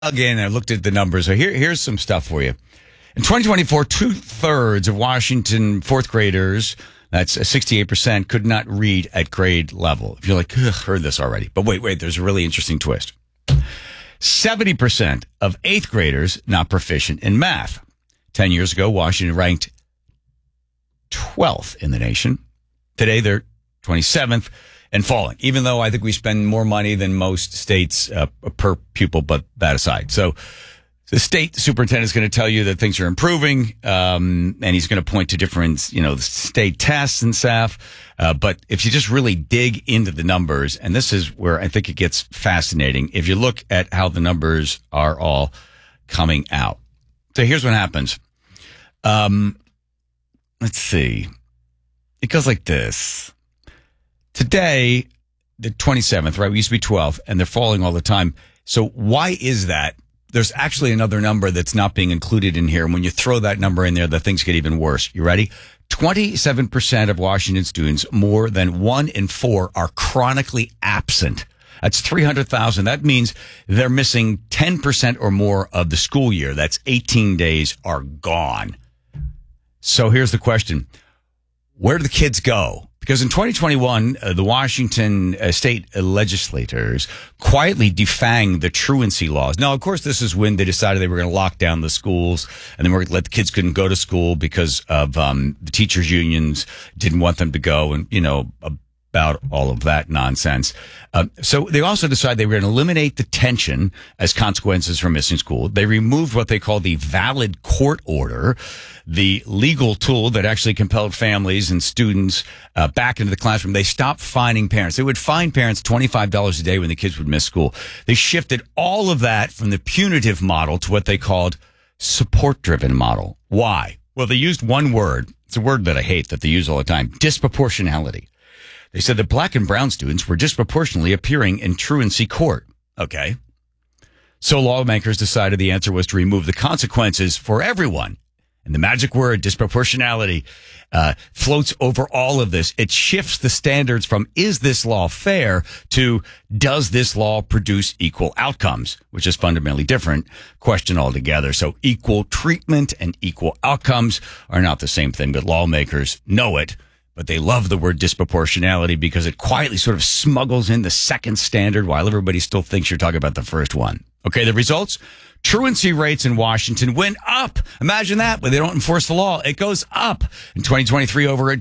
Again, I looked at the numbers. So here's some stuff for you. In 2024, 2/3 of Washington fourth graders, that's 68%, could not read at grade level. If you're like, ugh, heard this already. But wait, there's a really interesting twist. 70% of eighth graders not proficient in math. 10 years ago, Washington ranked 12th in the nation. Today, they're 27th and falling, even though I think we spend more money than most states per pupil, but that aside. So the state superintendent is going to tell you that things are improving, and he's going to point to different, state tests and stuff. But if you just really dig into the numbers, and this is where I think it gets fascinating, if you look at how the numbers are all coming out. So here's what happens. Let's see. It goes like this. Today, the 27th, right? We used to be 12th, and they're falling all the time. So why is that? There's actually another number that's not being included in here. And when you throw that number in there, the things get even worse. You ready? 27% of Washington students, more than 1 in 4, are chronically absent. That's 300,000. That means they're missing 10% or more of the school year. That's 18 days are gone. So here's the question. Where do the kids go? Because in 2021, the Washington state legislators quietly defanged the truancy laws. Now, of course, this is when they decided they were going to lock down the schools, and then we're going to let the kids couldn't go to school because of the teachers' unions didn't want them to go, and, about all of that nonsense. So they also decided they were going to eliminate detention as consequences for missing school. They removed what they call the valid court order, the legal tool that actually compelled families and students back into the classroom. They stopped fining parents. They would fine parents $25 a day when the kids would miss school. They shifted all of that from the punitive model to what they called support-driven model. Why? Well, they used one word. It's a word that I hate that they use all the time, disproportionality. They said that black and brown students were disproportionately appearing in truancy court. Okay. So lawmakers decided the answer was to remove the consequences for everyone. And the magic word, disproportionality, floats over all of this. It shifts the standards from, is this law fair, to, does this law produce equal outcomes, which is fundamentally different question altogether. So equal treatment and equal outcomes are not the same thing, but lawmakers know it. But they love the word disproportionality because it quietly sort of smuggles in the second standard while everybody still thinks you're talking about the first one. Okay, the results? Truancy rates in Washington went up. Imagine that. When they don't enforce the law, it goes up. In 2023, over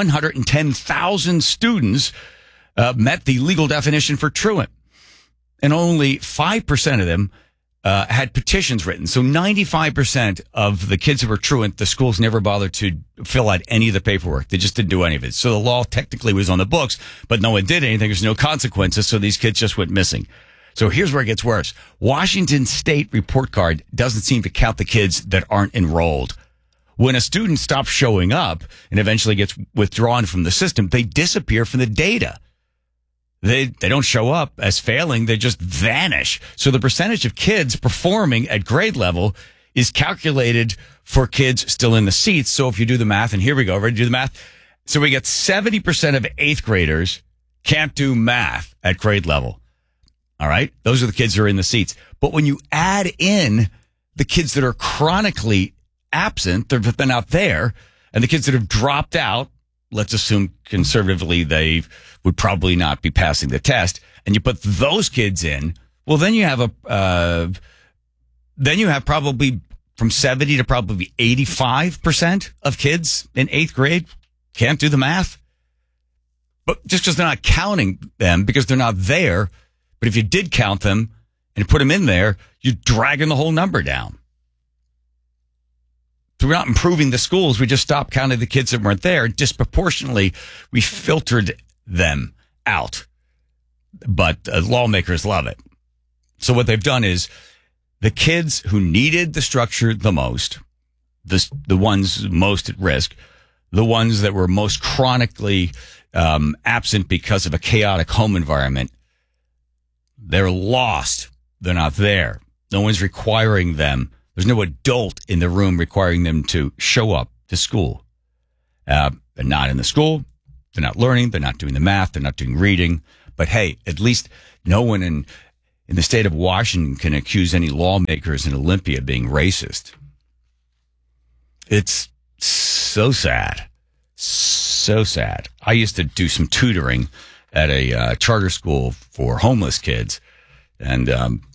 110,000 students met the legal definition for truant. And only 5% of them had petitions written. So 95% of the kids who were truant, the schools never bothered to fill out any of the paperwork. They just didn't do any of it. So the law technically was on the books, but no one did anything. There's no consequences. So these kids just went missing. So here's where it gets worse. Washington State report card doesn't seem to count the kids that aren't enrolled. When a student stops showing up and eventually gets withdrawn from the system, they disappear from the data. They don't show up as failing. They just vanish. So the percentage of kids performing at grade level is calculated for kids still in the seats. So if you do the math, and here we go, ready to do the math? So we get 70% of eighth graders can't do math at grade level. All right. Those are the kids that are in the seats. But when you add in the kids that are chronically absent, they've been out there, and the kids that have dropped out, let's assume conservatively they would probably not be passing the test, and you put those kids in, well, then you have probably from 70 to probably 85% of kids in eighth grade can't do the math. But just because they're not counting them because they're not there. But if you did count them and put them in there, you're dragging the whole number down. So we're not improving the schools. We just stopped counting the kids that weren't there. Disproportionately, we filtered them out. But lawmakers love it. So what they've done is the kids who needed the structure the most, the ones most at risk, the ones that were most chronically absent because of a chaotic home environment, they're lost. They're not there. No one's requiring them. There's no adult in the room requiring them to show up to school. They're not in the school. They're not learning. They're not doing the math. They're not doing reading. But hey, at least no one in in the state of Washington can accuse any lawmakers in Olympia of being racist. It's so sad. So sad. I used to do some tutoring at a charter school for homeless kids. And,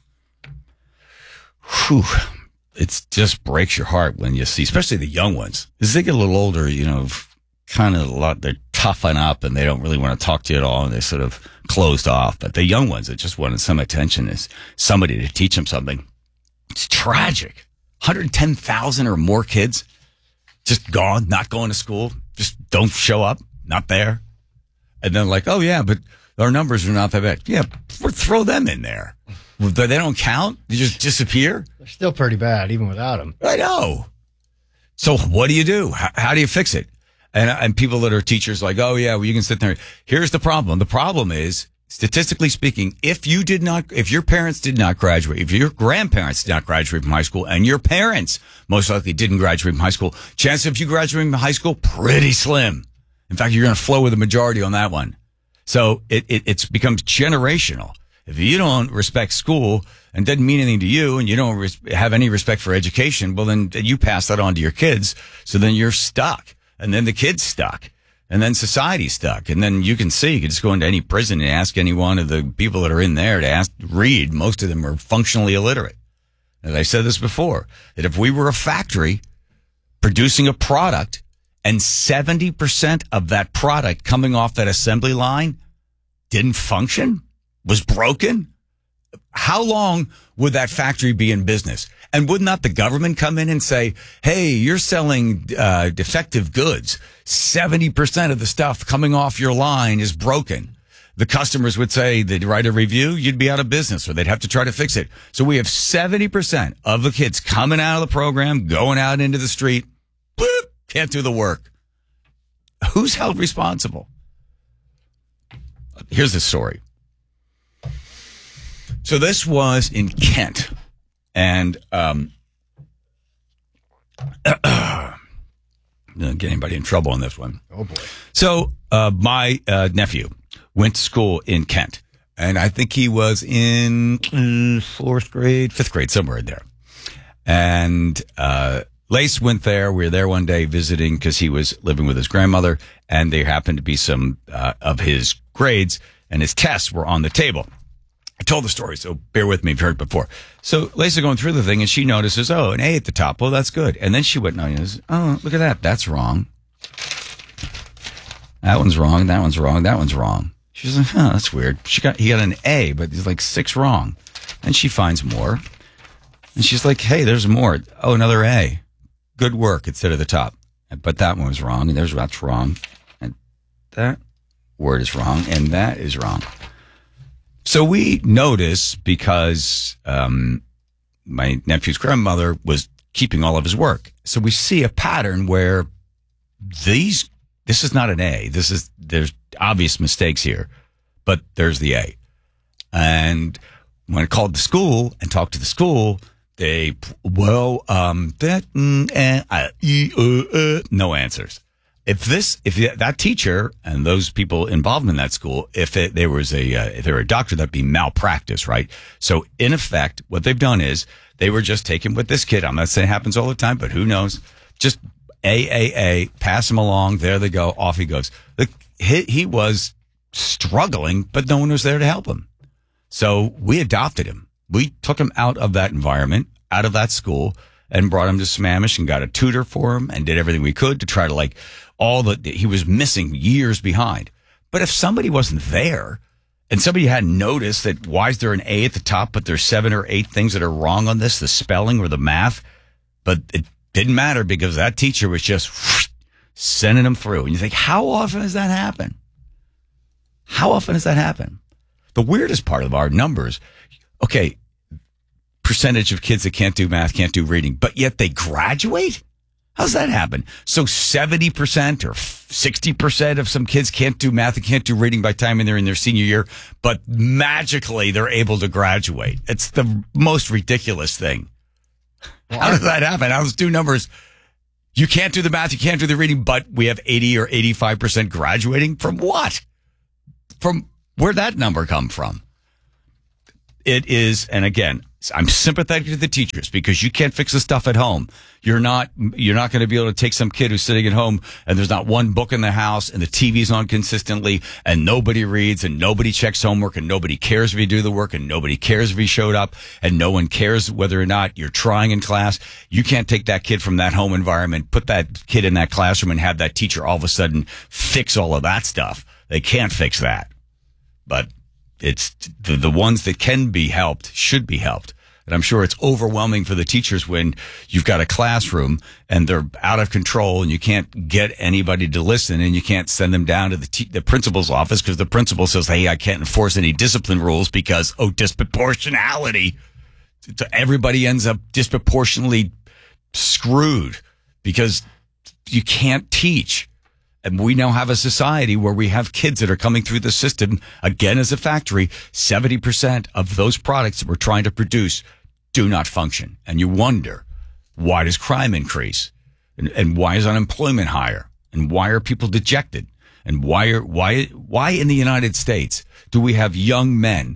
it just breaks your heart when you see, especially the young ones. As they get a little older, kind of they toughen up and they don't really want to talk to you at all. And they're sort of closed off. But the young ones that just wanted some attention is somebody to teach them something. It's tragic. 110,000 or more kids just gone, not going to school, just don't show up, not there. And then like, oh yeah, but our numbers are not that bad. Yeah, throw them in there. They don't count. They just disappear. They're still pretty bad, even without them. I know. So what do you do? How do you fix it? And people that are teachers like, oh yeah, well you can sit there. Here's the problem. The problem is, statistically speaking, if your parents did not graduate, if your grandparents did not graduate from high school, and your parents most likely didn't graduate from high school, chance of you graduating from high school, pretty slim. In fact, you're going to flow with the majority on that one. So it becomes generational. If you don't respect school and doesn't mean anything to you, and you don't have any respect for education, well, then you pass that on to your kids. So then you're stuck. And then the kid's stuck. And then society's stuck. And then you can just go into any prison and ask any one of the people that are in there to read. Most of them are functionally illiterate. As I said this before, that if we were a factory producing a product and 70% of that product coming off that assembly line didn't function, was broken, how long would that factory be in business? And would not the government come in and say, hey, you're selling defective goods. 70% of the stuff coming off your line is broken. The customers would say, they'd write a review, you'd be out of business, or they'd have to try to fix it. So we have 70% of the kids coming out of the program, going out into the street, boop, can't do the work. Who's held responsible? Here's the story. So this was in Kent, and get anybody in trouble on this one. Oh boy! So my nephew went to school in Kent, and I think he was in 4th grade, 5th grade, somewhere in there. And Lace went there. We were there one day visiting because he was living with his grandmother, and there happened to be some of his grades and his tests were on the table. I told the story, so bear with me if you've heard it before. So Lisa going through the thing, and she notices, oh, an A at the top. Well, that's good. And then she went, oh, look at that. That's wrong. That one's wrong. That one's wrong. That one's wrong. She's like, that's weird. He got an A, but there's like 6 wrong. And she finds more. And she's like, hey, there's more. Oh, another A. Good work. It's at the top. But that one was wrong. And that's wrong. And that word is wrong. And that is wrong. So we notice because my nephew's grandmother was keeping all of his work. So we see a pattern where this is not an A. There's obvious mistakes here, but there's the A. And when I called the school and talked to the school, no answers. If that teacher and those people involved in that school, if they were a doctor, that'd be malpractice, right? So in effect, what they've done is they were just taking with this kid. I'm not saying it happens all the time, but who knows? Just pass him along. There they go. Off he goes. He was struggling, but no one was there to help him. So we adopted him. We took him out of that environment, out of that school, and brought him to Sammamish and got a tutor for him and did everything we could to try to he was missing years behind. But if somebody wasn't there and somebody hadn't noticed that why is there an A at the top, but there's 7 or 8 things that are wrong on this, the spelling or the math, but it didn't matter because that teacher was just sending them through. And you think, how often does that happen? How often does that happen? The weirdest part of our numbers, okay, percentage of kids that can't do math, can't do reading, but yet they graduate? How's that happen? So 70% or 60% of some kids can't do math and can't do reading by the time they're in their senior year, but magically they're able to graduate. It's the most ridiculous thing. How does that happen? How those two numbers, you can't do the math, you can't do the reading, but we have 80 or 85% graduating? From what? From where'd that number come from? It is, and again, I'm sympathetic to the teachers because you can't fix the stuff at home. You're not going to be able to take some kid who's sitting at home and there's not one book in the house and the TV's on consistently and nobody reads and nobody checks homework and nobody cares if you do the work and nobody cares if he showed up and no one cares whether or not you're trying in class. You can't take that kid from that home environment, put that kid in that classroom and have that teacher all of a sudden fix all of that stuff. They can't fix that. But it's the ones that can be helped should be helped. And I'm sure it's overwhelming for the teachers when you've got a classroom and they're out of control and you can't get anybody to listen and you can't send them down to the principal's office because the principal says, hey, I can't enforce any discipline rules because, disproportionality. So everybody ends up disproportionately screwed because you can't teach. And we now have a society where we have kids that are coming through the system, again, as a factory. 70% of those products that we're trying to produce do not function. And you wonder, why does crime increase? And why is unemployment higher? And why are people dejected? And why in the United States do we have young men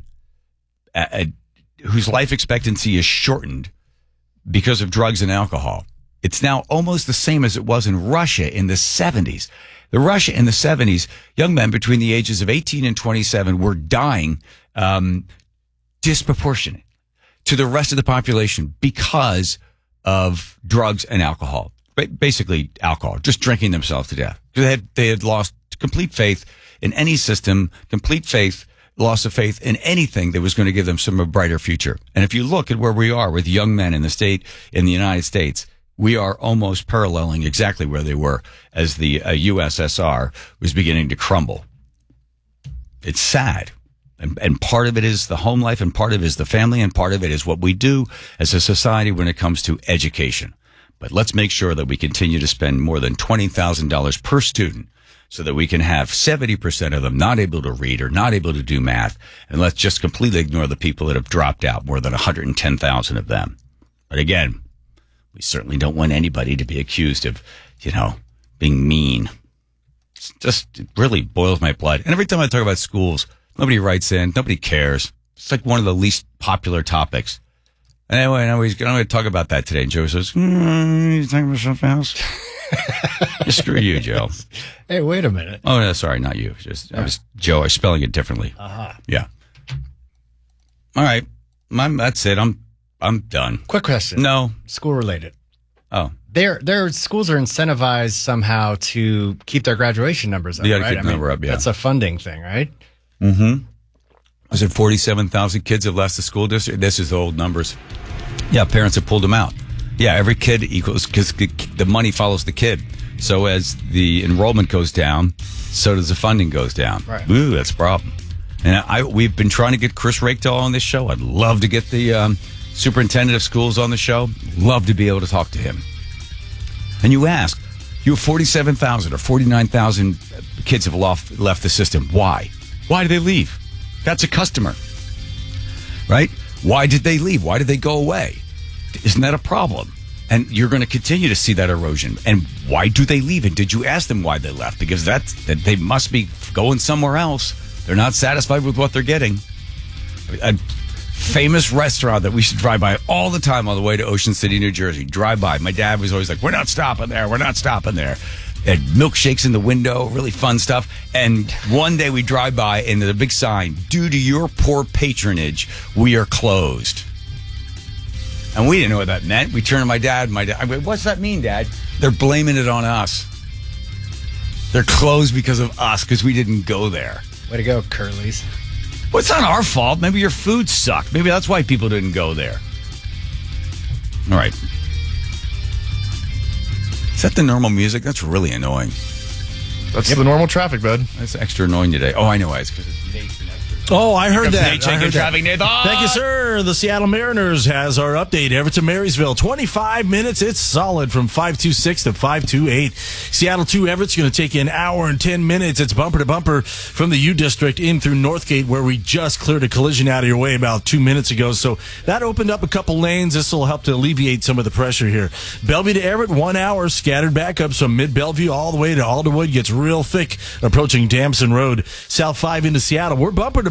whose life expectancy is shortened because of drugs and alcohol? It's now almost the same as it was in Russia in the 70s. The Russia in the 70s, young men between the ages of 18 and 27 were dying disproportionate to the rest of the population because of drugs and alcohol. Basically, alcohol, just drinking themselves to death. They had lost complete faith in any system, loss of faith in anything that was going to give them a brighter future. And if you look at where we are with young men in the United States, we are almost paralleling exactly where they were as the USSR was beginning to crumble. It's sad. And part of it is the home life, and part of it is the family, and part of it is what we do as a society when it comes to education. But let's make sure that we continue to spend more than $20,000 per student so that we can have 70% of them not able to read or not able to do math. And let's just completely ignore the people that have dropped out, more than 110,000 of them. But again, we certainly don't want anybody to be accused of, being mean. It really boils my blood. And every time I talk about schools, nobody writes in. Nobody cares. It's like one of the least popular topics. Anyway, I'm going to talk about that today. And Joe says, you talking about something else? Screw you, Joe. Hey, wait a minute. Oh, no, sorry, not you. I was Joe. I was spelling it differently. Uh-huh. Yeah. All right. That's it. I'm done. Quick question. No. School related. Oh. Their schools are incentivized somehow to keep their graduation numbers up, You got to right? keep the number up, yeah. That's a funding thing, right? Mm-hmm. I said 47,000 kids have left the school district. This is the old numbers. Yeah, parents have pulled them out. Yeah, every kid equals, because the money follows the kid. So as the enrollment goes down, so does the funding goes down. Right. Ooh, that's a problem. And we've been trying to get Chris Rakedahl on this show. I'd love to get the superintendent of schools on the show. Love to be able to talk to him. And you ask, you have 47,000 or 49,000 kids have left the system. Why? Why did they leave? That's a customer, right? Why did they leave? Why did they go away? Isn't that a problem? And you're going to continue to see that erosion. And why do they leave? And did you ask them why they left? Because that they must be going somewhere else. They're not satisfied with what they're getting. A famous restaurant that we should drive by all the time on the way to Ocean City, New Jersey. Drive by. My dad was always like, we're not stopping there. We're not stopping there. They had milkshakes in the window, really fun stuff. And one day we drive by and there's a big sign, due to your poor patronage, we are closed. And we didn't know what that meant. We turned to my dad. I went, what's that mean, Dad? They're blaming it on us. They're closed because of us, because we didn't go there. Way to go, Curly's. Well, it's not our fault. Maybe your food sucked. Maybe that's why people didn't go there. All right. Is that the normal music? That's really annoying. That's the normal traffic, bud. That's extra annoying today. Oh, I know why. It's because it's Nathan. Oh, I heard that. Nate, I heard traffic, Nathan. Thank you, sir. The Seattle Mariners has our update. Everton Marysville, 25 minutes. It's solid from 526 to 528. Seattle 2 Everett's going to take you an hour and 10 minutes. It's bumper to bumper from the U District in through Northgate, where we just cleared a collision out of your way about 2 minutes ago. So that opened up a couple lanes. This will help to alleviate some of the pressure here. Bellevue to Everett, 1 hour. Scattered backups from mid-Bellevue all the way to Alderwood. Gets real thick approaching Damson Road. South 5 into Seattle. We're bumper to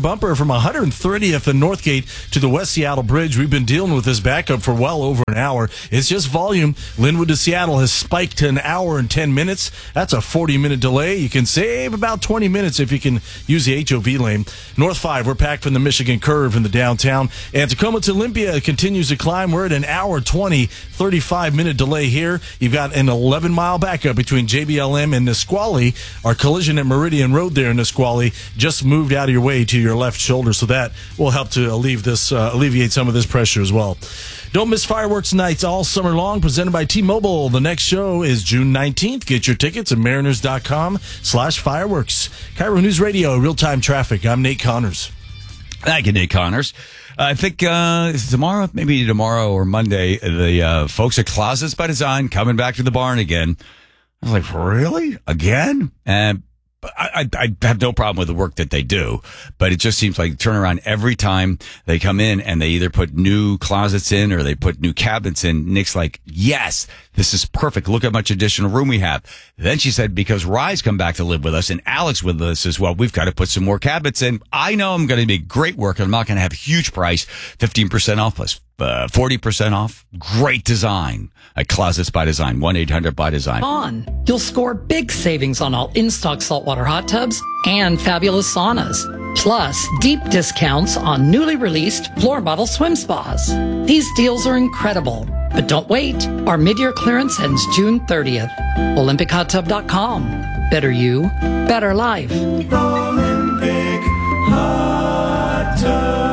bumper from 130th and Northgate to the West Seattle Bridge. We've been dealing with this backup for well over an hour. It's just volume. Linwood to Seattle has spiked to an hour and 10 minutes. That's a 40-minute delay. You can save about 20 minutes if you can use the HOV lane. North 5, we're packed from the Michigan Curve in the downtown. And Tacoma to Olympia continues to climb. We're at an hour 20, 35-minute delay here. You've got an 11-mile backup between JBLM and Nisqually. Our collision at Meridian Road there in Nisqually just moved out of your way to your left shoulder, so that will help to alleviate some of this pressure as well. Don't miss fireworks nights all summer long, presented by T-Mobile. The next show is June 19th. Get your tickets at mariners.com/fireworks. Cairo News Radio, real-time traffic. I'm Nate Connors. Thank you, Nate Connors. I think tomorrow, maybe tomorrow or Monday, the folks at Closets by Design coming back to the barn again. I was like, really? Again? And I have no problem with the work that they do, but it just seems like turn around every time they come in and they either put new closets in or they put new cabinets in. Nick's like, yes, this is perfect. Look how much additional room we have. Then she said, because Rye's come back to live with us and Alex with us as well, we've got to put some more cabinets in. I know I'm going to be great work. I'm not going to have a huge price, 15% off plus 40% off. Great design at Closets by Design, 1-800-BY-DESIGN. You'll score big savings on all in-stock saltwater hot tubs and fabulous saunas. Plus, deep discounts on newly released floor model swim spas. These deals are incredible. But don't wait. Our mid-year clearance ends June 30th. OlympicHotTub.com. Better you, better life. Olympic Hot Tub.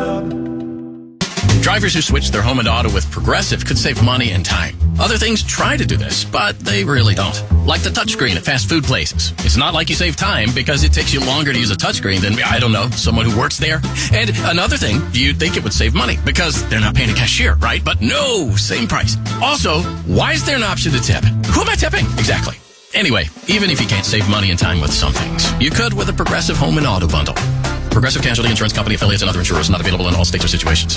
Drivers who switch their home and auto with Progressive could save money and time. Other things try to do this, but they really don't. Like the touchscreen at fast food places. It's not like you save time because it takes you longer to use a touchscreen than, I don't know, someone who works there. And another thing, you'd think it would save money because they're not paying a cashier, right? But no, same price. Also, why is there an option to tip? Who am I tipping? Exactly. Anyway, even if you can't save money and time with some things, you could with a Progressive home and auto bundle. Progressive Casualty Insurance Company affiliates and other insurers, not available in all states or situations.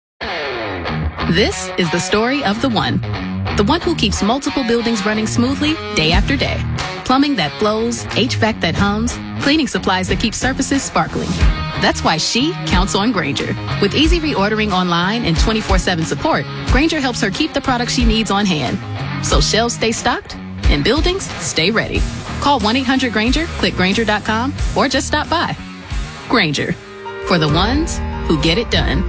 This is the story of the one who keeps multiple buildings running smoothly day after day. Plumbing that flows, HVAC that hums, cleaning supplies that keep surfaces sparkling. That's why she counts on Grainger. With easy reordering online and 24/7 support, Grainger helps her keep the products she needs on hand. So shelves stay stocked and buildings stay ready. Call 1-800-GRAINGER, click Grainger.com, or just stop by. Grainger, for the ones who get it done.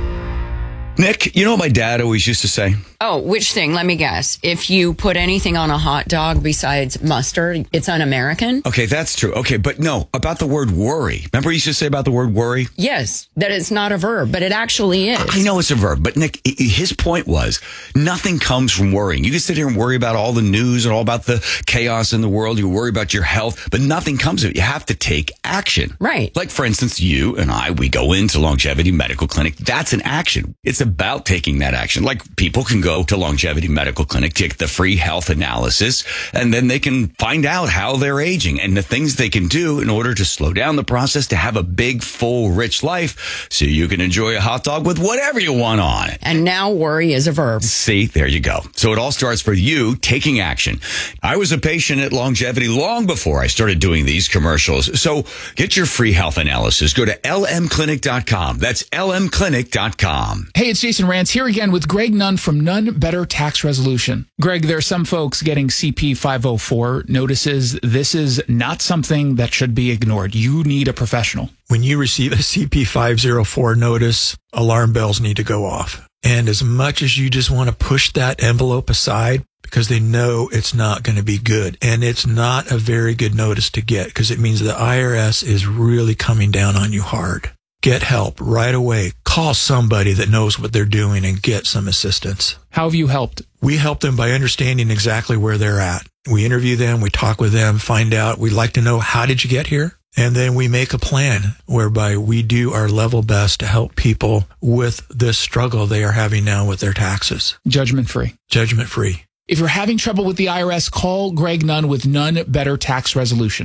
Nick, you know what my dad always used to say? Oh, which thing? Let me guess. If you put anything on a hot dog besides mustard, it's un-American? Okay, that's true. Okay, but no, about the word worry. Remember he used to say about the word worry? Yes, that it's not a verb, but it actually is. I know it's a verb, but Nick, his point was nothing comes from worrying. You can sit here and worry about all the news and all about the chaos in the world. You worry about your health, but nothing comes of it. You have to take action. Right. Like, for instance, you and I, we go into Longevity Medical Clinic. That's an action. It's about taking that action. Like, people can go to Longevity Medical Clinic, take the free health analysis, and then they can find out how they're aging and the things they can do in order to slow down the process to have a big, full, rich life so you can enjoy a hot dog with whatever you want on it. And now worry is a verb. See, there you go. So it all starts for you taking action. I was a patient at Longevity long before I started doing these commercials. So get your free health analysis. Go to lmclinic.com. That's lmclinic.com. Hey, it's Jason Rance here again with Greg Nunn from Nunn Better Tax Resolution. Greg, there are some folks getting CP 504 notices. This is not something that should be ignored. You need a professional. When you receive a CP 504 notice, alarm bells need to go off. And as much as you just want to push that envelope aside, because they know it's not going to be good. And it's not a very good notice to get because it means the IRS is really coming down on you hard. Get help right away. Call somebody that knows what they're doing and get some assistance. How have you helped? We help them by understanding exactly where they're at. We interview them, we talk with them, find out. We'd like to know, how did you get here? And then we make a plan whereby we do our level best to help people with this struggle they are having now with their taxes. Judgment-free. Judgment-free. If you're having trouble with the IRS, call Greg Nunn with Nunn Better Tax Resolution,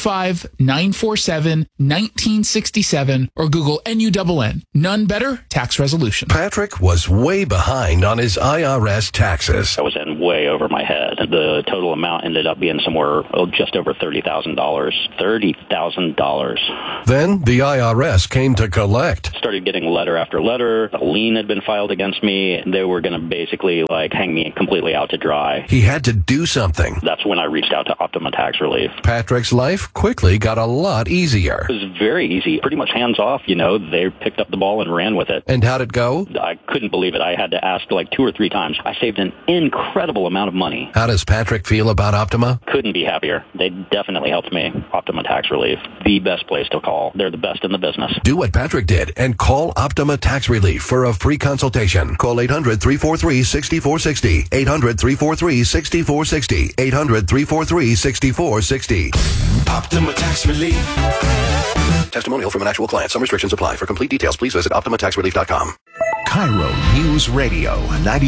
425-947-1967, or Google NUNN, Nunn Better Tax Resolution. Patrick was way behind on his IRS taxes. I was in way over my head. The total amount ended up being somewhere just over $30,000. $30,000. Then the IRS came to collect. Started getting letter after letter. A lien had been filed against me. They were going to basically hang me completely out to dry. He had to do something. That's when I reached out to Optima Tax Relief. Patrick's life quickly got a lot easier. It was very easy, pretty much hands off. They picked up the ball and ran with it. And how'd it go? I couldn't believe it. I had to ask 2 or 3 times. I saved an incredible amount of money. How does Patrick feel about Optima? Couldn't be happier. They definitely helped me. Optima Tax Relief, the best place to call. They're the best in the business. Do what Patrick did and call Optima Tax Relief for a free consultation. Call 800-343-6460. 800-343-6460. 800-343-6460. Optima Tax Relief. Testimonial from an actual client. Some restrictions apply. For complete details, please visit OptimaTaxRelief.com. Cairo News Radio,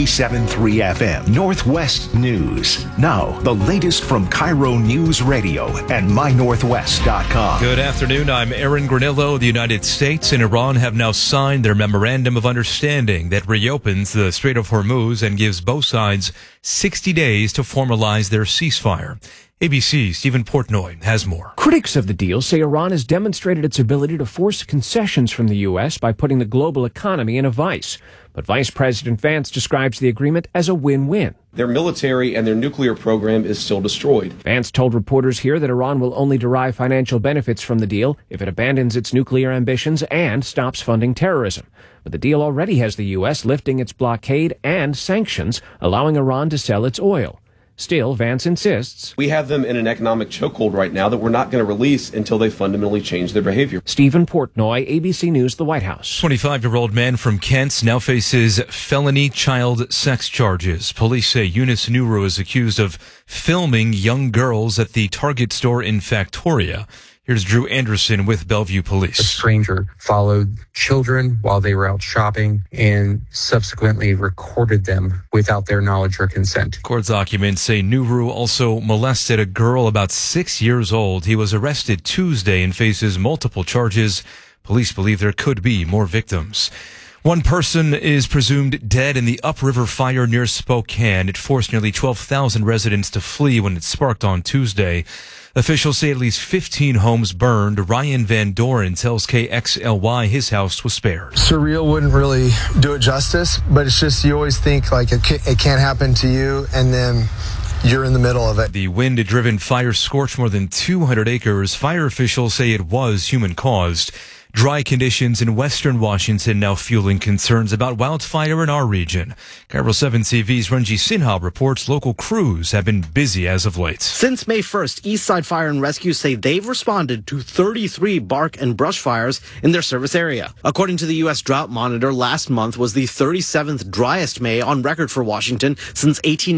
97.3 FM, Northwest News. Now, the latest from Cairo News Radio and MyNorthwest.com. Good afternoon. I'm Aaron Granillo. The United States and Iran have now signed their Memorandum of Understanding that reopens the Strait of Hormuz and gives both sides 60 days to formalize their ceasefire. ABC's Stephen Portnoy has more. Critics of the deal say Iran has demonstrated its ability to force concessions from the U.S. by putting the global economy in a vice. But Vice President Vance describes the agreement as a win-win. Their military and their nuclear program is still destroyed. Vance told reporters here that Iran will only derive financial benefits from the deal if it abandons its nuclear ambitions and stops funding terrorism. But the deal already has the U.S. lifting its blockade and sanctions, allowing Iran to sell its oil. Still, Vance insists, we have them in an economic chokehold right now that we're not going to release until they fundamentally change their behavior. Stephen Portnoy, ABC News, The White House. 25-year-old man from Kent now faces felony child sex charges. Police say Eunice Nuru is accused of filming young girls at the Target store in Factoria. Here's Drew Anderson with Bellevue Police. A stranger followed children while they were out shopping and subsequently recorded them without their knowledge or consent. Court documents say Nuru also molested a girl about 6 years old. He was arrested Tuesday and faces multiple charges. Police believe there could be more victims. One person is presumed dead in the upriver fire near Spokane. It forced nearly 12,000 residents to flee when it sparked on Tuesday. Officials say at least 15 homes burned. Ryan Van Doren tells KXLY his house was spared. Surreal wouldn't really do it justice, but it's just you always think it can't happen to you, and then you're in the middle of it. The wind-driven fire scorched more than 200 acres. Fire officials say it was human-caused. Dry conditions in western Washington now fueling concerns about wildfire in our region. Cairo 7 TV's Renji Sinha reports local crews have been busy as of late. Since May 1st, Eastside Fire and Rescue say they've responded to 33 bark and brush fires in their service area. According to the U.S. Drought Monitor, last month was the 37th driest May on record for Washington since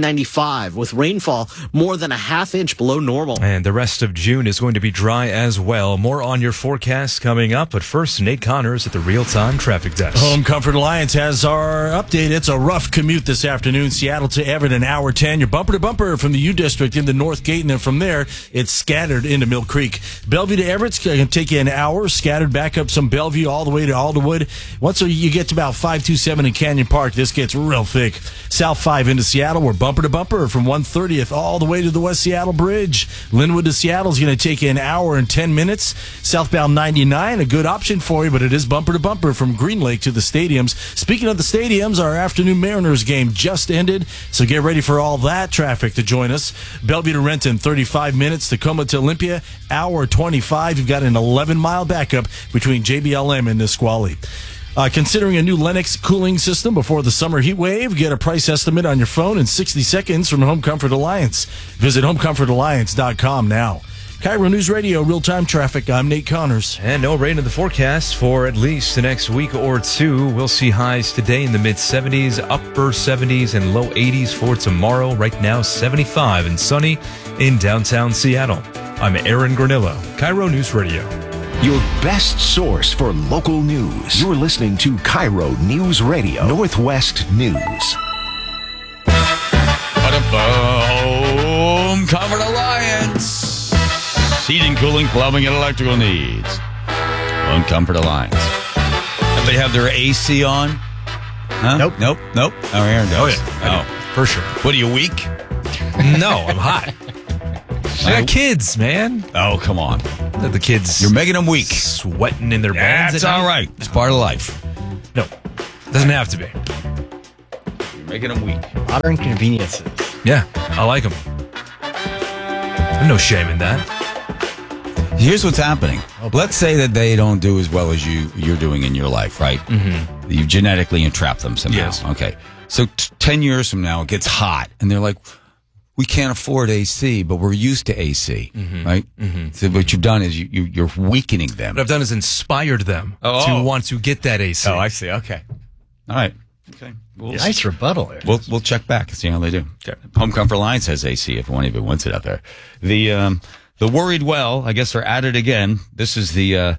1895, with rainfall more than a half inch below normal. And the rest of June is going to be dry as well. More on your forecast coming up. But first, Nate Connors at the Real-Time Traffic Desk. Home Comfort Alliance has our update. It's a rough commute this afternoon. Seattle to Everett, an hour 10. You're bumper to bumper from the U District into North Gate, and then from there, it's scattered into Mill Creek. Bellevue to Everett's going to take you an hour, scattered back up some Bellevue all the way to Alderwood. Once you get to about 527 in Canyon Park, this gets real thick. South 5 into Seattle, we're bumper to bumper from 130th all the way to the West Seattle Bridge. Linwood to Seattle is going to take you an hour and 10 minutes. Southbound 99, a good option for you, but it is bumper to bumper from Green Lake to the stadiums. Speaking of the stadiums, our afternoon Mariners game just ended, so get ready for all that traffic to join us. Bellevue to Renton, 35 minutes. Tacoma to Olympia, hour 25. You've got an 11-mile backup between JBLM and Nisqually. Considering a new Lennox cooling system before the summer heat wave, get a price estimate on your phone in 60 seconds from Home Comfort Alliance. Visit HomeComfortAlliance.com now. Cairo News Radio, real-time traffic. I'm Nate Connors. And no rain in the forecast for at least the next week or two. We'll see highs today in the mid-70s, upper 70s, and low 80s for tomorrow. Right now, 75 and sunny in downtown Seattle. I'm Aaron Granillo, Cairo News Radio. Your best source for local news. You're listening to Cairo News Radio, Northwest News. Home Comfort Alliance. Heating, cooling, plumbing, and electrical needs. Home Comfort Alliance. And they have their AC on? Huh? Nope. Oh, Aaron does. Oh, yeah. Oh, for sure. What are you, weak? No, I'm hot. I got kids, man. Oh, come on. The kids. You're making them weak. Sweating in their bands. That's all right. It's part of life. No, doesn't have to be. You're making them weak. Modern conveniences. Yeah, I like them. There's no shame in that. Here's what's happening. Let's say that they don't do as well as you're doing in your life, right? Mm-hmm. You've genetically entrapped them somehow. Yes. Okay. So 10 years from now, it gets hot, and they're like, we can't afford AC, but we're used to AC, right? Mm-hmm. So what you've done is you're weakening them. What I've done is inspired them to want to get that AC. Oh, I see. Okay. All right. Okay. Nice rebuttal there. We'll check back and see how they do. Okay. Home Comfort Alliance has AC if one of you wants it out there. The worried well, I guess, are at it again. This is the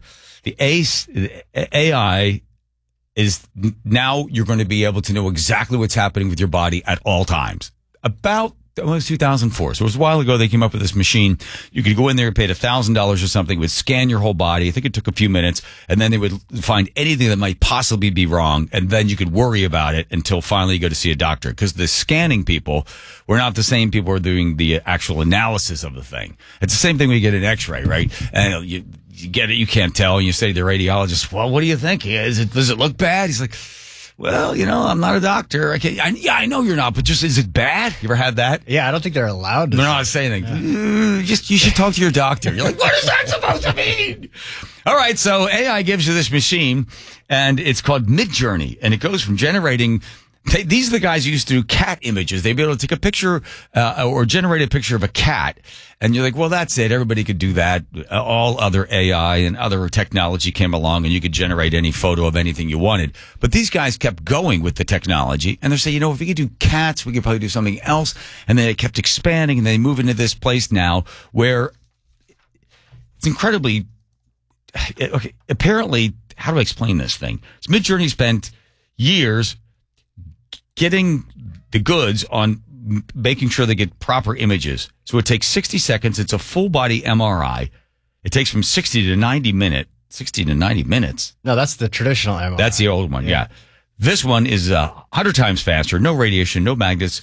AI is now you're going to be able to know exactly what's happening with your body at all times. About it was 2004. So it was a while ago they came up with this machine. You could go in there and pay $1,000 or something, would scan your whole body. I think it took a few minutes, and then they would find anything that might possibly be wrong, and then you could worry about it until finally you go to see a doctor. Because the scanning people were not the same people who are doing the actual analysis of the thing. It's the same thing when you get an x-ray, right? And you get it, you can't tell, and you say to the radiologist, well, what do you think? Does it look bad? He's like, well, I'm not a doctor. I know you're not, but just, is it bad? You ever had that? Yeah, I don't think they're allowed to. They're not saying anything. You should talk to your doctor. You're like, what is that supposed to mean? All right, so AI gives you this machine, and it's called Midjourney, and it goes from generating. These are the guys who used to do cat images. They'd be able to take a picture or generate a picture of a cat, and you're like, well, that's it. Everybody could do that. All other AI and other technology came along, and you could generate any photo of anything you wanted. But these guys kept going with the technology, and they're saying, if we could do cats, we could probably do something else. And then it kept expanding, and they move into this place now where it's incredibly okay. Apparently, how do I explain this thing? So Midjourney spent years getting the goods on making sure they get proper images. So it takes 60 seconds. It's a full body MRI. It takes from 60 to 90 minutes. No, that's the traditional MRI. That's the old one. Yeah. This one is 100 times faster. No radiation, no magnets,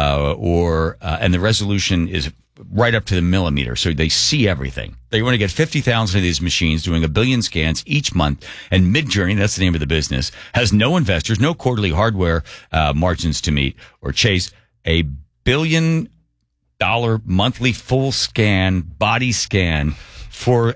and the resolution is right up to the millimeter. So they see everything. They want to get 50,000 of these machines doing 1 billion scans each month. And Midjourney, that's the name of the business, has no investors, no quarterly hardware margins to meet or chase. $1 billion monthly full scan, body scan for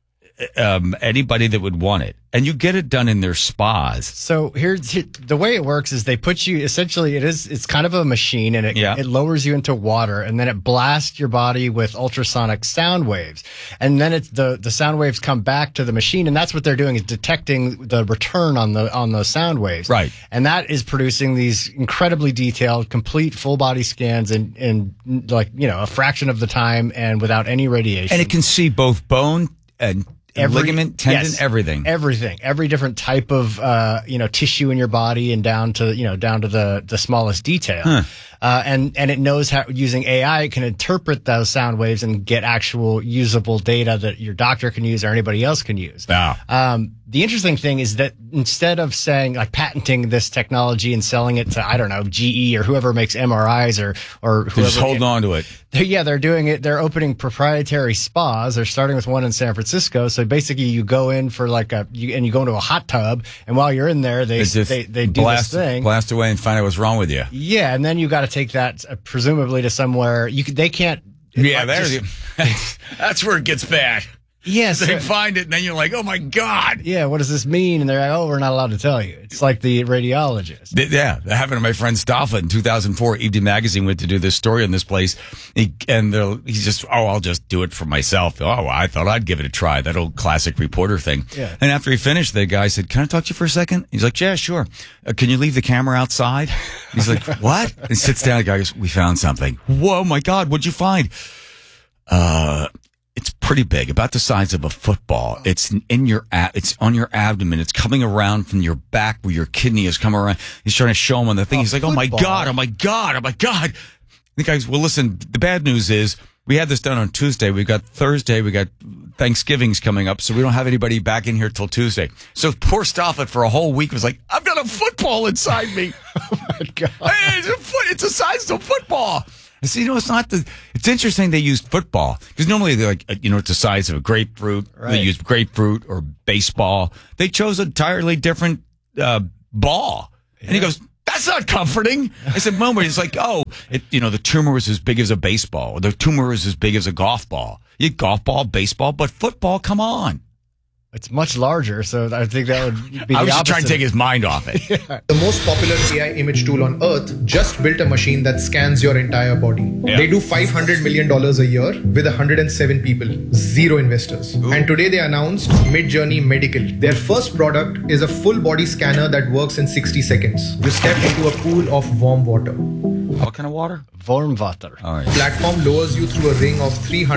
anybody that would want it. And you get it done in their spas. So here's the way it works is they put you, essentially it's kind of a machine, and it lowers you into water, and then it blasts your body with ultrasonic sound waves. And then the sound waves come back to the machine, and that's what they're doing, is detecting the return on the sound waves. Right. And that is producing these incredibly detailed, complete full body scans in a fraction of the time and without any radiation. And it can see both bone and ligament, tendon, everything. Every different type of tissue in your body, and down to the smallest detail. Huh. And it knows how, using AI, it can interpret those sound waves and get actual usable data that your doctor can use or anybody else can use. Wow. The interesting thing is that instead of saying, like, patenting this technology and selling it to, I don't know, GE or whoever makes MRIs or whoever. Just hold on to it. They're doing it. They're opening proprietary spas. They're starting with one in San Francisco. So basically you go in for you go into a hot tub, and while you're in there, they do this thing. Blast away and find out what's wrong with you. Yeah. And then you got to take that presumably to somewhere they can't. Yeah. That's where it gets bad. Yes. They find it, and then you're like, oh, my God. Yeah, what does this mean? And they're like, oh, we're not allowed to tell you. It's like the radiologist. Yeah, that happened to my friend Stoffel in 2004. Evening Magazine went to do this story on this place, he's just, I'll just do it for myself. Oh, I thought I'd give it a try, that old classic reporter thing. Yeah. And after he finished, the guy said, can I talk to you for a second? He's like, yeah, sure. Can you leave the camera outside? He's like, what? And he sits down, the guy goes, we found something. Whoa, my God, what'd you find? It's pretty big, about the size of a football. It's it's on your abdomen. It's coming around from your back where your kidney is coming around. He's trying to show him on the thing. He's like, oh my God, oh my God, oh my God. The guy goes, well, listen, the bad news is we had this done on Tuesday. We got Thursday. We got Thanksgiving's coming up, so we don't have anybody back in here till Tuesday. So poor Stoffel for a whole week was like, I've got a football inside me. Oh my God. Hey, it's the size of a football. See, it's not it's interesting they used football because normally they're like, it's the size of a grapefruit. Right. They use grapefruit or baseball. They chose an entirely different ball. Yeah. And he goes, that's not comforting. I said, it's like, the tumor is as big as a baseball. Or the tumor is as big as a golf ball. You golf ball, baseball, but football, come on. It's much larger, so I think that would be the I was just opposite. trying to take his mind off it. Yeah. The most popular AI image tool on earth just built a machine that scans your entire body. Yeah. They do $500 million a year with 107 people, 0 investors. Ooh. And today they announced Midjourney Medical. Their first product is a full body scanner that works in 60 seconds. You step into a pool of warm water. What kind of water? Warm water. All right. Platform lowers you through a ring of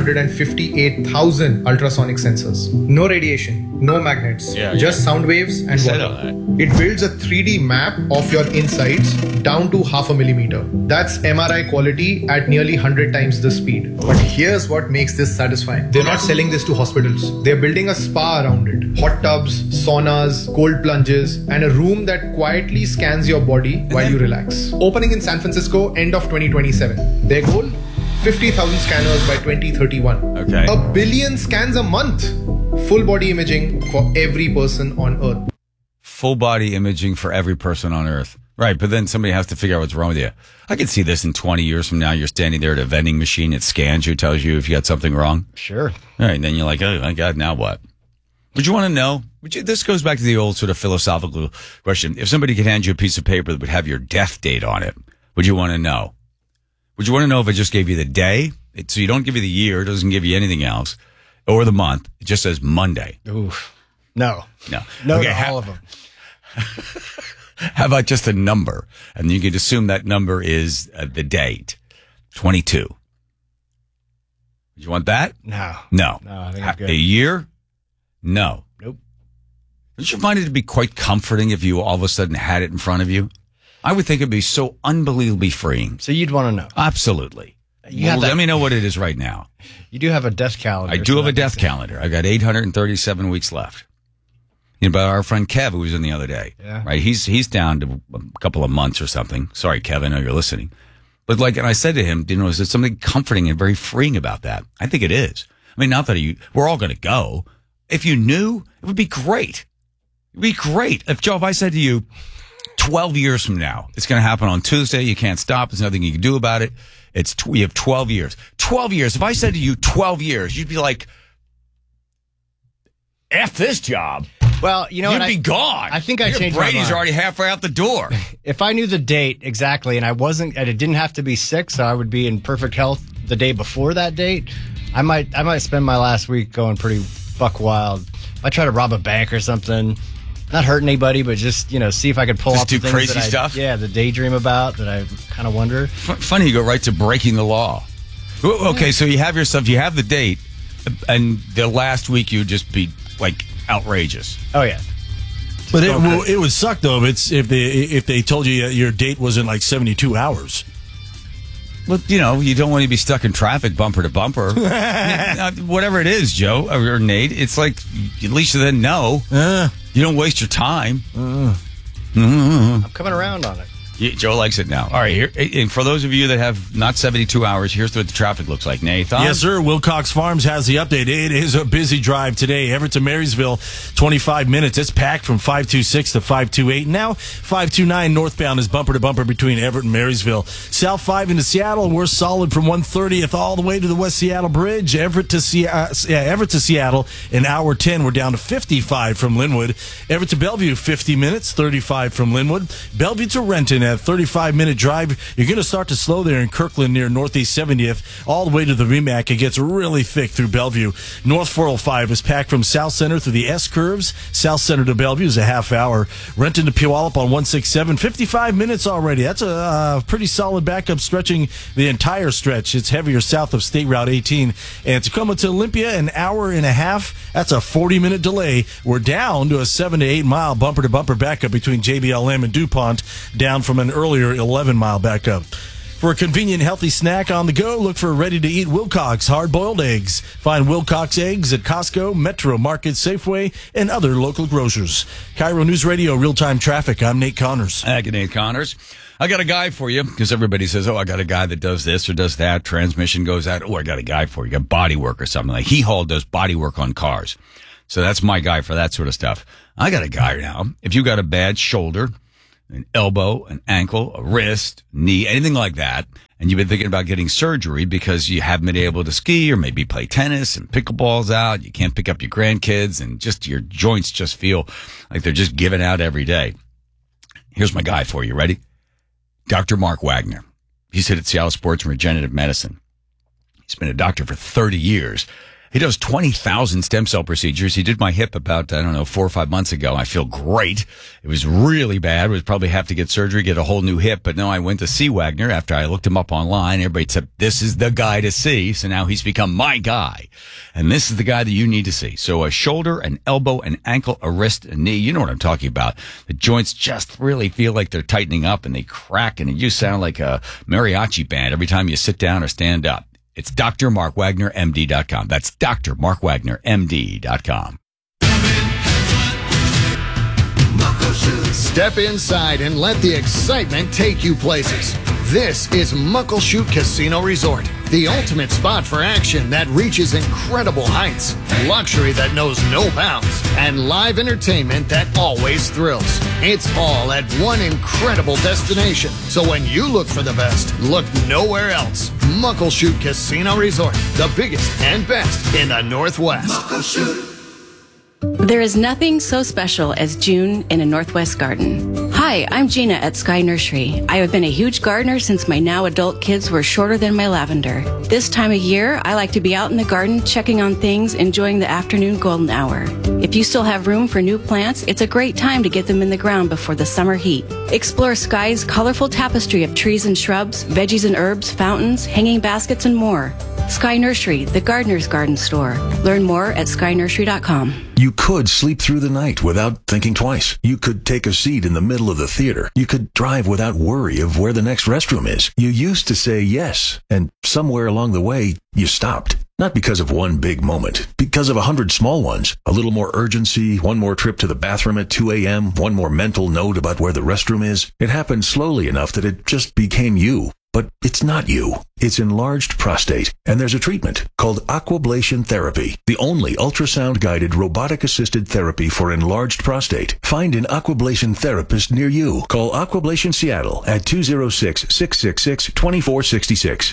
358,000 ultrasonic sensors. No radiation, no magnets, just sound waves and water. It builds a 3D map of your insides down to 0.5 millimeter. That's MRI quality at nearly 100 times the speed. But here's what makes this satisfying. They're not selling this to hospitals. They're building a spa around it. Hot tubs, saunas, cold plunges, and a room that quietly scans your body while you relax. Opening in San Francisco, end of 2027. Their goal? 50,000 scanners by 2031. Okay. 1 billion scans a month. Full body imaging for every person on Earth. Full body imaging for every person on Earth. Right, but then somebody has to figure out what's wrong with you. I can see this in 20 years from now. You're standing there at a vending machine. It scans you, tells you if you got something wrong. Sure. All right, and then you're like, oh, my God, now what? Would you want to know? This goes back to the old sort of philosophical question. If somebody could hand you a piece of paper that would have your death date on it, would you want to know? Would you want to know if it just gave you the day? So you don't give you the year, it doesn't give you anything else, or the month. It just says Monday. Oof. No. No. No to all of them. How about just a number? And you could assume that number is the date. 22. Would you want that? No. No. No, I think I'm good. A year? No. Nope. Don't you find it to be quite comforting if you all of a sudden had it in front of you? I would think it'd be so unbelievably freeing. So you'd want to know? Absolutely. Let me know what it is right now. You do have a death calendar. I do have a death calendar. I got 837 weeks left. But our friend Kev, who was in the other day, right? He's down to a couple of months or something. Sorry, Kev, I know you're listening. But and I said to him, is there something comforting and very freeing about that? I think it is. I mean, not that we're all going to go. If you knew, it would be great. It'd be great. If I said to you, 12 years from now, it's going to happen on Tuesday. You can't stop. There's nothing you can do about it. You have 12 years. 12 years. If I said to you 12 years, you'd be like, F this job. Well, you'd be gone. I think I changed my mind. Brady's already halfway out the door. If I knew the date exactly, and it didn't have to be 6, so I would be in perfect health the day before that date, I might spend my last week going pretty buck wild. I try to rob a bank or something. Not hurt anybody, but just, see if I could pull off do the things crazy stuff? The daydream about that I kind of wonder. Funny, you go right to breaking the law. Okay, so you have the date, and the last week you'd just be, outrageous. Oh, yeah. But it would suck, though, if they told you your date was in 72 hours. Well, you don't want to be stuck in traffic bumper to bumper. Whatever it is, Joe or Nate, it's at least you then know. You don't waste your time. I'm coming around on it. Joe likes it now. All right, here, and for those of you that have not 72 hours, here's what the traffic looks like. Nathan? Yes, sir. Wilcox Farms has the update. It is a busy drive today. Everett to Marysville, 25 minutes. It's packed from 526 to 528. Now, 529 northbound is bumper to bumper between Everett and Marysville. South 5 into Seattle, we're solid from 130th all the way to the West Seattle Bridge. Everett to Seattle, an hour 10. We're down to 55 from Linwood. Everett to Bellevue, 50 minutes, 35 from Linwood. Bellevue to Renton, at 35-minute drive. You're going to start to slow there in Kirkland near Northeast 70th all the way to the REMAC. It gets really thick through Bellevue. North 405 is packed from South Center through the S-curves. South Center to Bellevue is a half hour. Renton to Puyallup on 167, 55 minutes already. That's a pretty solid backup stretching the entire stretch. It's heavier south of State Route 18. And Tacoma to Olympia, an hour and a half. That's a 40-minute delay. We're down to a 7 to 8 mile bumper-to-bumper backup between JBLM and DuPont, down from an earlier 11-mile backup. For a convenient, healthy snack on the go, look for ready-to-eat Wilcox hard-boiled eggs. Find Wilcox eggs at Costco, Metro Market, Safeway, and other local grocers. Cairo News Radio, real-time traffic. I'm Nate Connors. Nate Connors. I got a guy for you, because everybody says, I got a guy that does this or does that. Transmission goes out. I got a guy for you. You got body work or something. Like He-Haul does body work on cars. So that's my guy for that sort of stuff. I got a guy now. If you got a bad shoulder, an elbow, an ankle, a wrist, knee, anything like that, and you've been thinking about getting surgery because you haven't been able to ski or maybe play tennis and pickleball's out, you can't pick up your grandkids, and just your joints just feel like they're just giving out every day. Here's my guy for you. Ready? Dr. Mark Wagner. He's hit at Seattle Sports and Regenerative Medicine. He's been a doctor for 30 years. He does 20,000 stem cell procedures. He did my hip about, 4 or 5 months ago. I feel great. It was really bad. Would probably have to get surgery, get a whole new hip. But no, I went to see Wagner after I looked him up online. Everybody said, this is the guy to see. So now he's become my guy. And this is the guy that you need to see. So a shoulder, an elbow, an ankle, a wrist, a knee. You know what I'm talking about. The joints just really feel like they're tightening up and they crack. And you sound like a mariachi band every time you sit down or stand up. It's drmarkwagnermd.com. That's drmarkwagnermd.com. Step inside and let the excitement take you places. This is Muckleshoot Casino Resort, the ultimate spot for action that reaches incredible heights, luxury that knows no bounds, and live entertainment that always thrills. It's all at one incredible destination. So when you look for the best, look nowhere else. Muckleshoot Casino Resort, the biggest and best in the Northwest. Muckleshoot. There is nothing so special as June in a Northwest garden. Hi, I'm Gina at Sky Nursery. I have been a huge gardener since my now adult kids were shorter than my lavender. This time of year, I like to be out in the garden checking on things, enjoying the afternoon golden hour. If you still have room for new plants, it's a great time to get them in the ground before the summer heat. Explore Sky's colorful tapestry of trees and shrubs, veggies and herbs, fountains, hanging baskets, and more. Sky Nursery, the gardener's garden store. Learn more at skynursery.com. You could sleep through the night without thinking twice. You could take a seat in the middle of the theater. You could drive without worry of where the next restroom is. You used to say yes, and somewhere along the way, you stopped. Not because of one big moment, because of 100 small ones. A little more urgency, one more trip to the bathroom at 2 a.m., one more mental note about where the restroom is. It happened slowly enough that it just became you. But it's not you. It's enlarged prostate, and there's a treatment called aquablation therapy, the only ultrasound-guided robotic-assisted therapy for enlarged prostate. Find an aquablation therapist near you. Call Aquablation Seattle at 206-666-2466,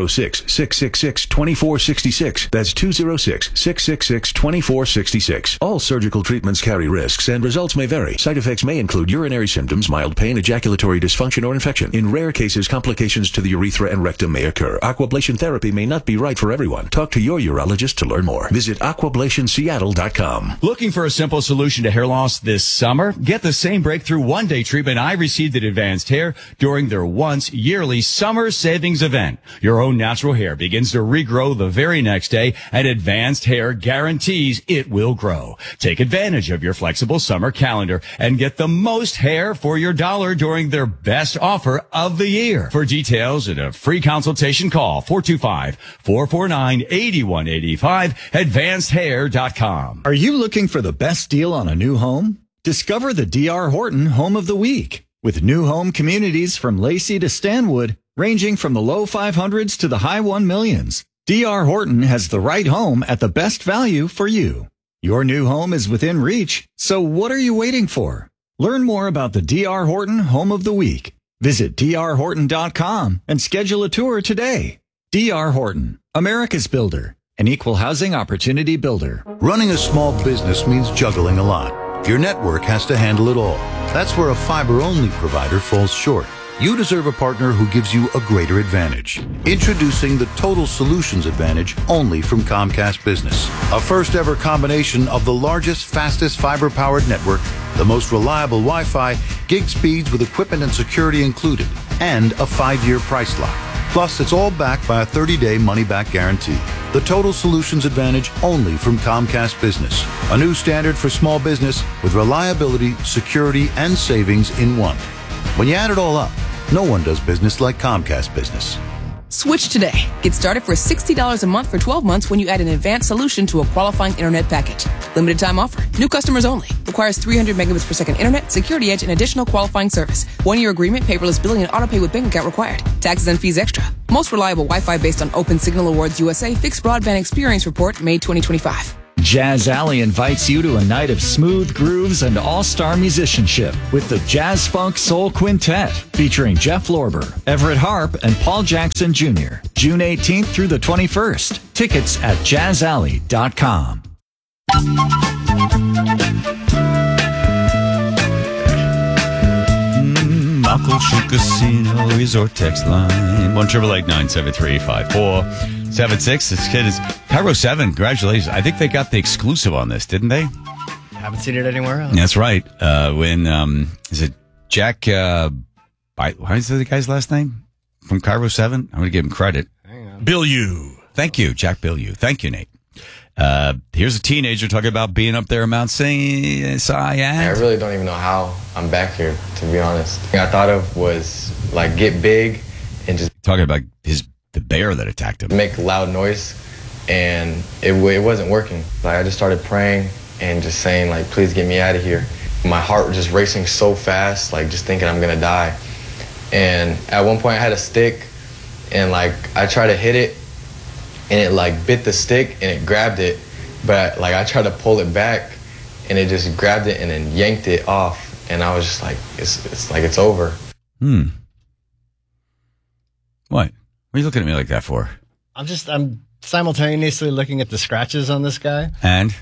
206-666-2466. That's 206-666-2466. All surgical treatments carry risks, and results may vary. Side effects may include urinary symptoms, mild pain, ejaculatory dysfunction, or infection. In rare cases, complications to the urethra and rectum may occur. Aquablation therapy may not be right for everyone. Talk to your urologist to learn more. Visit aquablationseattle.com. Looking for a simple solution to hair loss this summer? Get the same breakthrough one-day treatment I received at Advanced Hair during their once-yearly summer savings event. Your own natural hair begins to regrow the very next day, and Advanced Hair guarantees it will grow. Take advantage of your flexible summer calendar and get the most hair for your dollar during their best offer of the year. For details and a free consultation, call 425-449-8185, advancedhair.com. Are you looking for the best deal on a new home? Discover the D.R. Horton Home of the Week. With new home communities from Lacey to Stanwood, ranging from the low 500s to the high 1 millions, D.R. Horton has the right home at the best value for you. Your new home is within reach, so what are you waiting for? Learn more about the D.R. Horton Home of the Week. Visit drhorton.com and schedule a tour today. D.R. Horton, America's builder, an equal housing opportunity builder. Running a small business means juggling a lot. Your network has to handle it all. That's where a fiber-only provider falls short. You deserve a partner who gives you a greater advantage. Introducing the Total Solutions Advantage only from Comcast Business. A first-ever combination of the largest, fastest fiber-powered network, the most reliable Wi-Fi, gig speeds with equipment and security included, and a 5-year price lock. Plus, it's all backed by a 30-day money-back guarantee. The Total Solutions Advantage only from Comcast Business. A new standard for small business with reliability, security, and savings in one. When you add it all up, no one does business like Comcast Business. Switch today. Get started for $60 a month for 12 months when you add an advanced solution to a qualifying internet package. Limited time offer. New customers only. Requires 300 megabits per second internet, security edge, and additional qualifying service. 1-year agreement, paperless billing, and autopay with bank account required. Taxes and fees extra. Most reliable Wi-Fi based on Open Signal Awards USA Fixed Broadband Experience Report, May 2025. Jazz Alley invites you to a night of smooth grooves and all-star musicianship with the Jazz Funk Soul Quintet featuring Jeff Lorber, Everett Harp, and Paul Jackson Jr. June 18th through the 21st. Tickets at jazzalley.com. Muckleshoot Casino Resort text line 1-888-973-5476. This kid is Cairo 7. Congratulations! I think they got the exclusive on this, didn't they? Haven't seen it anywhere else. That's right. When is it Jack? How is the guy's last name from Cairo 7? I'm going to give him credit. Bilyeu. Thank you, Jack Bilyeu. Thank you, Nate. Here's a teenager talking about being up there in Mount Cheyenne. I really don't even know how I'm back here, to be honest. The thing I thought of was like get big and just talking about the bear that attacked him. Make loud noise, and it wasn't working. Like I just started praying and just saying like, please get me out of here. My heart was just racing so fast, like just thinking I'm gonna die. And at one point I had a stick, and like I tried to hit it, and it like bit the stick and it grabbed it, but like I tried to pull it back and it just grabbed it and then yanked it off, and I was just like, it's like it's over. What are you looking at me like that for? I'm simultaneously looking at the scratches on this guy, and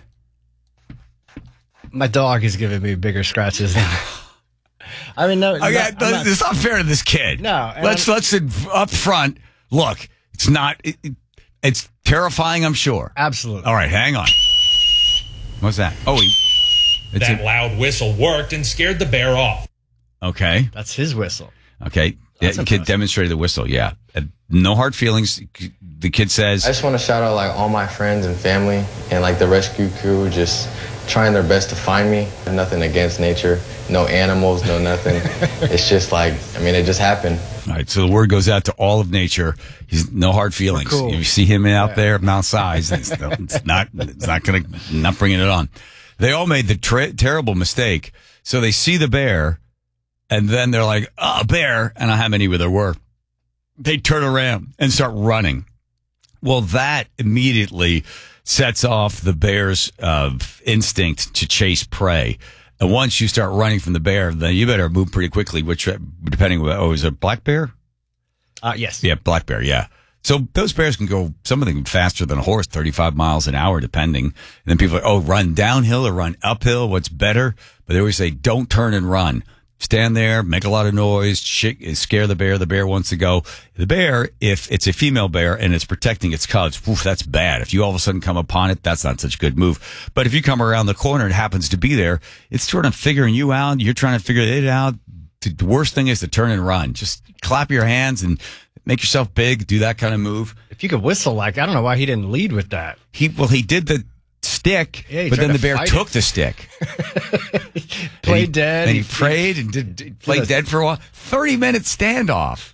my dog is giving me bigger scratches than I mean, no, okay, it's not fair to this kid. No, let's up front. Look, it's not. It's terrifying, I'm sure. Absolutely. All right, hang on. What's that? That loud whistle worked and scared the bear off. Okay. That's his whistle. Okay. Yeah, the kid demonstrated the whistle, yeah. No hard feelings. The kid says... I just want to shout out like all my friends and family and like the rescue crew just trying their best to find me. Nothing against nature. No animals, no nothing. It's just like, I mean, it just happened. All right, so the word goes out to all of nature. He's no hard feelings. Cool. If you see him out there, Mount Size, it's not bringing it on. They all made the terrible mistake. So they see the bear, and then they're like, "Oh, bear!" And how many there were? They turn around and start running. Well, that immediately sets off the bear's instinct to chase prey. And once you start running from the bear, then you better move pretty quickly, which, depending on, is it a black bear? Yes. Yeah, black bear, yeah. So those bears can go, some of them faster than a horse, 35 miles an hour, depending. And then people are, run downhill or run uphill. What's better? But they always say, don't turn and run. Stand there, make a lot of noise, scare the bear. The bear wants to go. The bear, if it's a female bear and it's protecting its cubs, that's bad. If you all of a sudden come upon it, that's not such a good move. But if you come around the corner and it happens to be there, it's sort of figuring you out. You're trying to figure it out. The worst thing is to turn and run. Just clap your hands and make yourself big. Do that kind of move. If you could whistle, I don't know why he didn't lead with that. He did the stick, but then the bear took the stick. Played dead. And he prayed and played dead for a while. 30-minute standoff.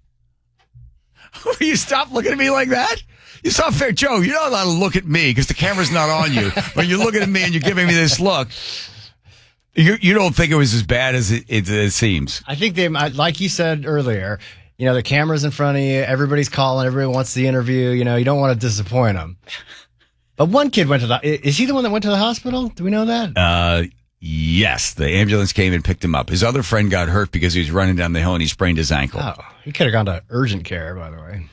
You stop looking at me like that? You saw Fair Joe. You're not allowed to look at me because the camera's not on you. But you're looking at me and you're giving me this look. You don't think it was as bad as it seems. I think like you said earlier, the camera's in front of you. Everybody's calling. Everybody wants the interview. You don't want to disappoint them. But one kid went to is he the one that went to the hospital? Do we know that? Yes. The ambulance came and picked him up. His other friend got hurt because he was running down the hill and he sprained his ankle. Oh, he could have gone to urgent care, by the way.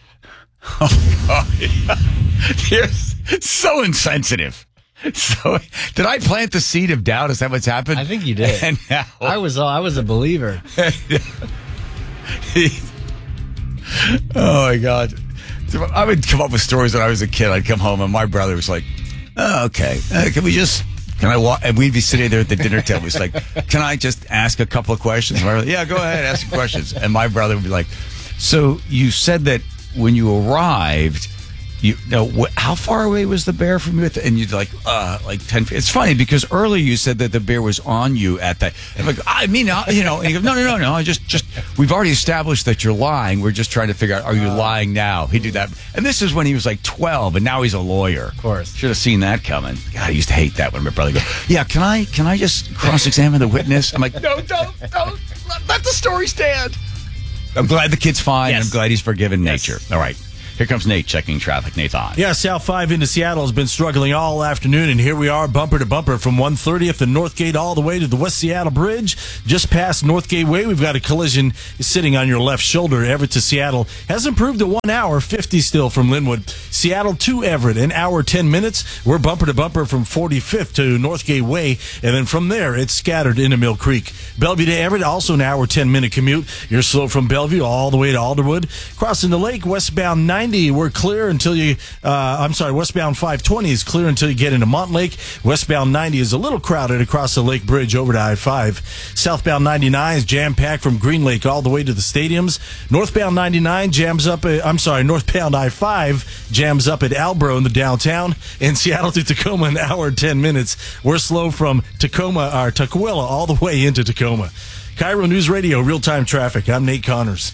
You're so insensitive. So, did I plant the seed of doubt? Is that what's happened? I think you did. And now, I was a believer. Oh my God. I would come up with stories when I was a kid. I'd come home and my brother was like, "Oh, okay. Can I walk?" And we'd be sitting there at the dinner table. He's like, "Can I just ask a couple of questions?" And yeah, go ahead, ask some questions. And my brother would be like, "So you said that when you arrived, how far away was the bear from you? And you'd like 10 feet. It's funny because earlier you said that the bear was on you at that. I'm like, and you go, no. I just we've already established that you're lying. We're just trying to figure out, are you lying now? He did that. And this is when he was like 12, and now he's a lawyer. Of course. Should have seen that coming. God, I used to hate that when my brother go, yeah, can I just cross-examine the witness? I'm like, no, don't. Let the story stand. I'm glad the kid's fine. Yes. I'm glad he's forgiven nature. All right. Here comes Nate checking traffic. Nathan. Yeah, South 5 into Seattle has been struggling all afternoon, and here we are bumper to bumper from 130th and Northgate all the way to the West Seattle Bridge. Just past Northgate Way, we've got a collision sitting on your left shoulder. Everett to Seattle has improved to 1 hour, 50 still from Linwood. Seattle to Everett, an hour, 10 minutes. We're bumper to bumper from 45th to Northgate Way, and then from there, it's scattered into Mill Creek. Bellevue to Everett, also an hour, 10-minute commute. You're slow from Bellevue all the way to Alderwood. Crossing the lake, westbound 90. We're clear until you, westbound 520 is clear until you get into Montlake. Westbound 90 is a little crowded across the Lake Bridge over to I-5. Southbound 99 is jam-packed from Green Lake all the way to the stadiums. Northbound 99 northbound I-5 jams up at Albro in the downtown. And Seattle to Tacoma, an hour and 10 minutes. We're slow from Tukwila all the way into Tacoma. Cairo News Radio, real-time traffic. I'm Nate Connors.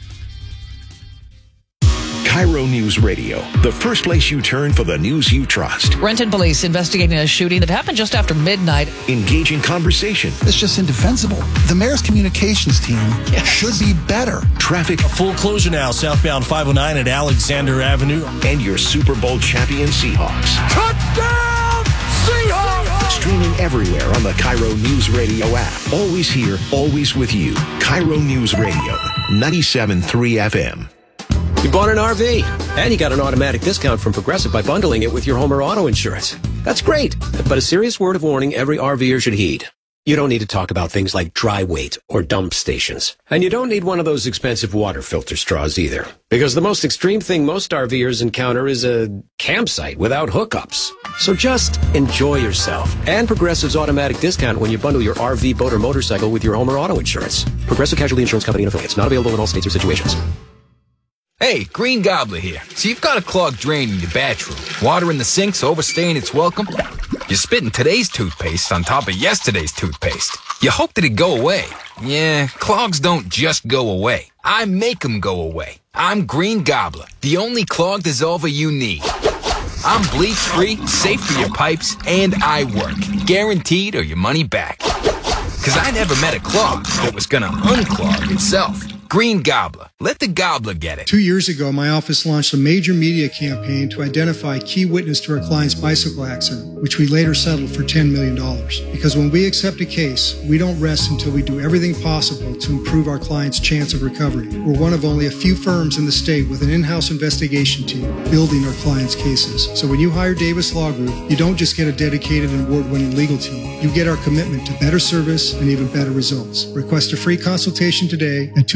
Cairo News Radio, the first place you turn for the news you trust. Renton police investigating a shooting that happened just after midnight. Engaging conversation. It's just indefensible. The mayor's communications team should be better. Traffic. A full closure now, southbound 509 at Alexander Avenue. And your Super Bowl champion Seahawks. Touchdown, Seahawks! Streaming everywhere on the Cairo News Radio app. Always here, always with you. Cairo News Radio, 97.3 FM. You bought an RV, and you got an automatic discount from Progressive by bundling it with your home or auto insurance. That's great, but a serious word of warning every RVer should heed. You don't need to talk about things like dry weight or dump stations. And you don't need one of those expensive water filter straws either. Because the most extreme thing most RVers encounter is a campsite without hookups. So just enjoy yourself. And Progressive's automatic discount when you bundle your RV, boat, or motorcycle with your home or auto insurance. Progressive Casualty Insurance Company and Affiliates. Not available in all states or situations. Hey, Green Gobbler here. So you've got a clogged drain in your bathroom. Water in the sink's overstaying its welcome. You're spitting today's toothpaste on top of yesterday's toothpaste. You hoped it'd go away. Yeah, clogs don't just go away. I make them go away. I'm Green Gobbler, the only clog dissolver you need. I'm bleach-free, safe for your pipes, and I work. Guaranteed or your money back. Because I never met a clog that was gonna unclog itself. Green Gobbler. Let the gobbler get it. 2 years ago, my office launched a major media campaign to identify key witness to our client's bicycle accident, which we later settled for $10 million. Because when we accept a case, we don't rest until we do everything possible to improve our client's chance of recovery. We're one of only a few firms in the state with an in-house investigation team building our clients' cases. So when you hire Davis Law Group, you don't just get a dedicated and award-winning legal team. You get our commitment to better service and even better results. Request a free consultation today at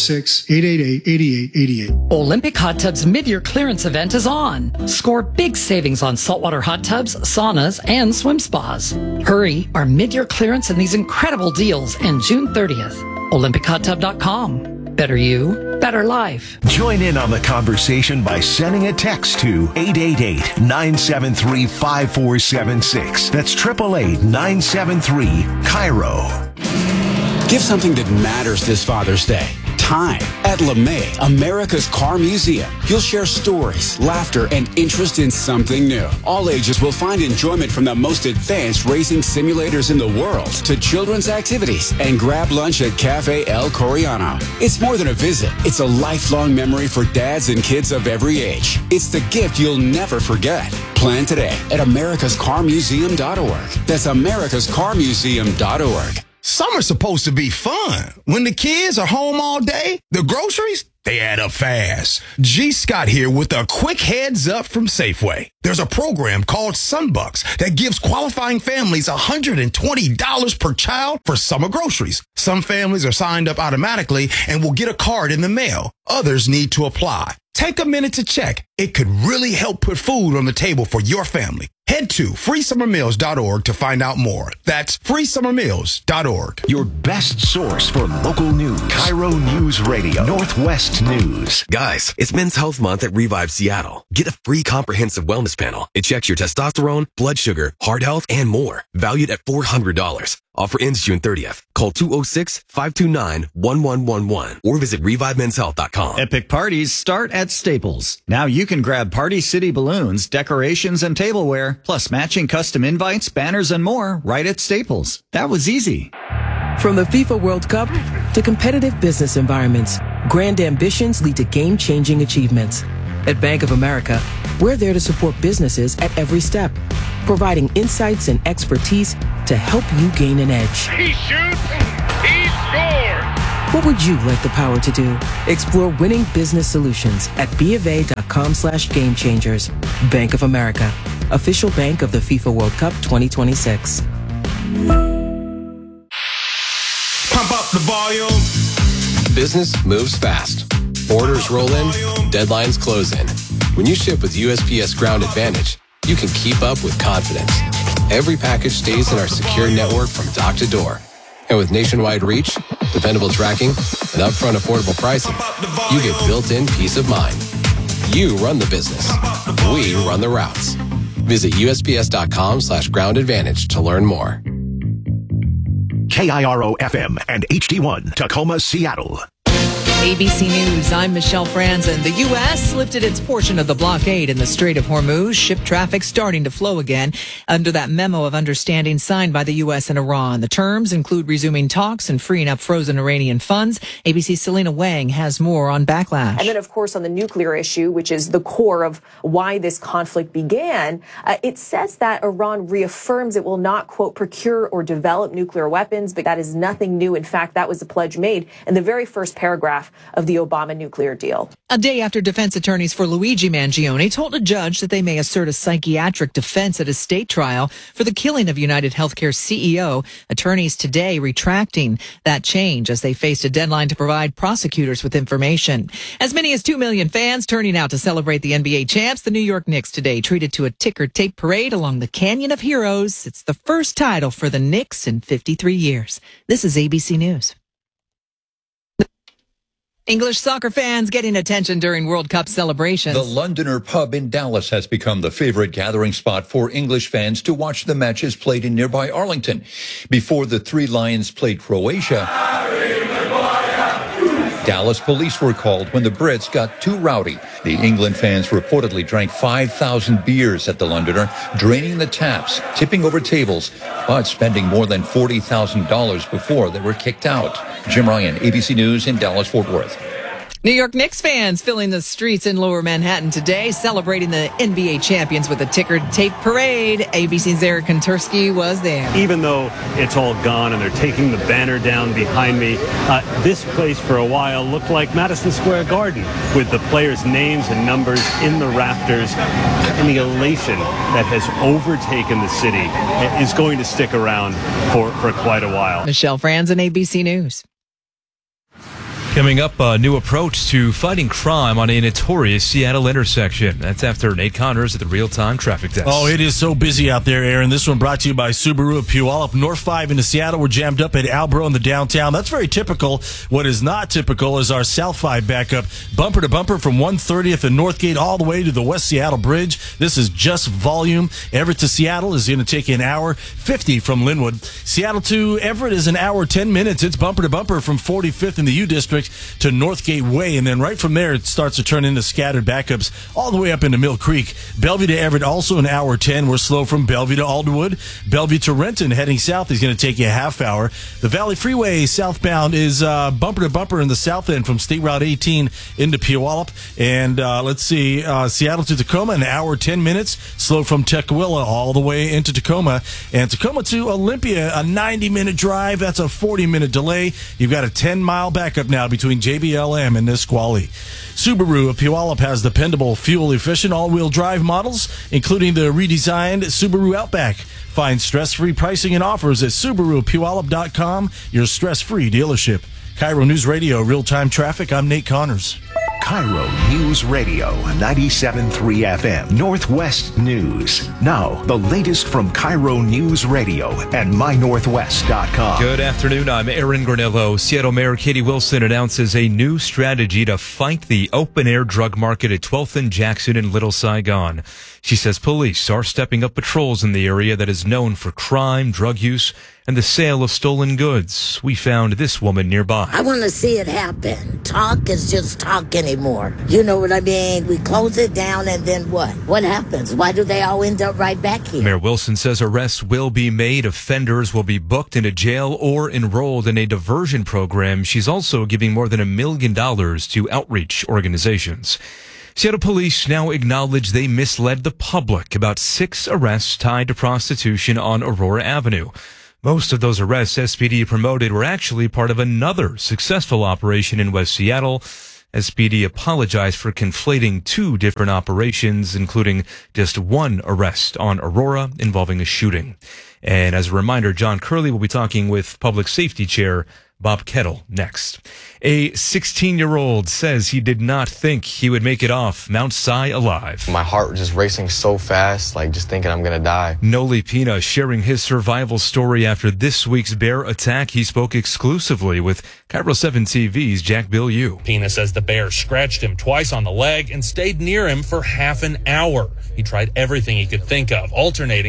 206-888-8888. Olympic Hot Tubs mid-year clearance event is on. Score big savings on saltwater hot tubs, saunas, and swim spas. Hurry, our mid-year clearance and these incredible deals end June 30th. OlympicHotTub.com. Better you, better life. Join in on the conversation by sending a text to 888-973-5476. That's 888-973-CAIRO. Give something that matters this Father's Day. Time at LeMay, America's Car Museum. You'll share stories, laughter, and interest in something new. All ages will find enjoyment from the most advanced racing simulators in the world to children's activities and grab lunch at Cafe El Coreano. It's more than a visit. It's a lifelong memory for dads and kids of every age. It's the gift you'll never forget. Plan today at americascarmuseum.org. That's americascarmuseum.org. Summer's supposed to be fun. When the kids are home all day, the groceries, they add up fast. G. Scott here with a quick heads up from Safeway. There's a program called Sunbucks that gives qualifying families $120 per child for summer groceries. Some families are signed up automatically and will get a card in the mail. Others need to apply. Take a minute to check. It could really help put food on the table for your family. Head to freesummermeals.org to find out more. That's freesummermeals.org. Your best source for local news. Cairo News Radio. Northwest News. Guys, it's Men's Health Month at Revive Seattle. Get a free comprehensive wellness panel. It checks your testosterone, blood sugar, heart health, and more. Valued at $400. Offer ends June 30th. Call 206-529-1111 or visit revivemenshealth.com. Epic parties start at Staples. Now you can grab Party City balloons, decorations, and tableware, plus matching custom invites, banners, and more right at Staples. That was easy. From the FIFA World Cup to competitive business environments, grand ambitions lead to game-changing achievements. At Bank of America, we're there to support businesses at every step, providing insights and expertise to help you gain an edge. He shoots, he scores! What would you like the power to do? Explore winning business solutions at BofA.com/gamechangers. Bank of America, official bank of the FIFA World Cup 2026. Pump up the volume. Business moves fast. Orders roll in, deadlines close in. When you ship with USPS Ground Advantage, you can keep up with confidence. Every package stays in our secure network from dock to door. And with nationwide reach, dependable tracking, and upfront affordable pricing, you get built-in peace of mind. You run the business. We run the routes. Visit USPS.com/Ground Advantage to learn more. KIRO FM and HD1 Tacoma, Seattle. ABC News, I'm Michelle Franzen. The U.S. lifted its portion of the blockade in the Strait of Hormuz. Ship traffic starting to flow again under that memo of understanding signed by the U.S. and Iran. The terms include resuming talks and freeing up frozen Iranian funds. ABC's Selena Wang has more on backlash. And then, of course, on the nuclear issue, which is the core of why this conflict began, it says that Iran reaffirms it will not, quote, procure or develop nuclear weapons, but that is nothing new. In fact, that was the pledge made in the very first paragraph of the Obama nuclear deal. A day after defense attorneys for Luigi Mangione told a judge that they may assert a psychiatric defense at a state trial for the killing of United Healthcare CEO, attorneys today retracting that change as they faced a deadline to provide prosecutors with information. As many as 2 million fans turning out to celebrate the NBA champs, the New York Knicks today treated to a ticker tape parade along the Canyon of Heroes. It's the first title for the Knicks in 53 years. This is ABC News. English soccer fans getting attention during World Cup celebrations. The Londoner pub in Dallas has become the favorite gathering spot for English fans to watch the matches played in nearby Arlington. Before the Three Lions played Croatia, Dallas police were called when the Brits got too rowdy. The England fans reportedly drank 5,000 beers at the Londoner, draining the taps, tipping over tables, but spending more than $40,000 before they were kicked out. Jim Ryan, ABC News in Dallas-Fort Worth. New York Knicks fans filling the streets in Lower Manhattan today, celebrating the NBA champions with a ticker tape parade. ABC's Eric Kontursky was there. Even though it's all gone and they're taking the banner down behind me, this place for a while looked like Madison Square Garden with the players' names and numbers in the rafters. And the elation that has overtaken the city is going to stick around for quite a while. Michelle Franzen, ABC News. Coming up, a new approach to fighting crime on a notorious Seattle intersection. That's after Nate Connors at the real-time traffic desk. Oh, it is so busy out there, Aaron. This one brought to you by Subaru of Puyallup. North 5 into Seattle. We're jammed up at Albro in the downtown. That's very typical. What is not typical is our South 5 backup. Bumper to bumper from 130th and Northgate all the way to the West Seattle Bridge. This is just volume. Everett to Seattle is going to take an hour 50 from Linwood. Seattle to Everett is an hour 10 minutes. It's bumper to bumper from 45th in the U District to Northgate Way, and then right from there it starts to turn into scattered backups all the way up into Mill Creek. Bellevue to Everett also an hour 10. We're slow from Bellevue to Alderwood. Bellevue to Renton heading south is going to take you a half hour. The Valley Freeway southbound is bumper to bumper in the south end from State Route 18 into Puyallup. And let's see, Seattle to Tacoma an hour 10 minutes. Slow from Tukwila all the way into Tacoma. And Tacoma to Olympia, a 90-minute drive. That's a 40-minute delay. You've got a 10-mile backup now between JBLM and Nisqually. Subaru of Puyallup has dependable, fuel-efficient, all-wheel drive models, including the redesigned Subaru Outback. Find stress-free pricing and offers at SubaruPuyallup.com, your stress-free dealership. Cairo News Radio, real-time traffic. I'm Nate Connors. Cairo News Radio 97.3 FM Northwest News. Now, the latest from Cairo News Radio and MyNorthwest.com. Good afternoon. I'm Aaron Granello. Seattle Mayor Katie Wilson announces a new strategy to fight the open-air drug market at 12th and Jackson in Little Saigon. She says police are stepping up patrols in the area that is known for crime, drug use, and the sale of stolen goods. We found this woman nearby. I want to see it happen. Talk is just talk anymore. You know what I mean? We close it down and then what? What happens? Why do they all end up right back here? Mayor Wilson says arrests will be made. Offenders will be booked into jail or enrolled in a diversion program. She's also giving more than $1 million to outreach organizations. Seattle police now acknowledge they misled the public about 6 arrests tied to prostitution on Aurora Avenue. Most of those arrests SPD promoted were actually part of another successful operation in West Seattle. SPD apologized for conflating 2 different operations, including just 1 arrest on Aurora involving a shooting. And as a reminder, John Curley will be talking with Public Safety Chair Bob Kettle next. A 16-year-old says he did not think he would make it off Mount Si alive. My heart was just racing so fast, just thinking I'm going to die. Noli Pina sharing his survival story after this week's bear attack. He spoke exclusively with Cairo 7 TV's Jack Bilyeu. Pina says the bear scratched him twice on the leg and stayed near him for half an hour. He tried everything he could think of, alternating